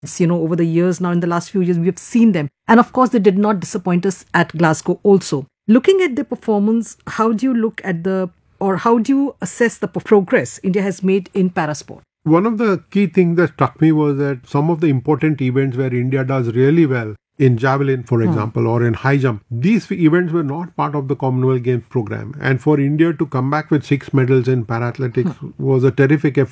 over the years now, in the last few years, we have seen them. And of course, they did not disappoint us at Glasgow also. Looking at their performance, how do you assess the progress India has made in parasport? One of the key things that struck me was that some of the important events where India does really well, in javelin, for example, or in high jump, these events were not part of the Commonwealth Games program. And for India to come back with 6 medals in para-athletics was a terrific effort.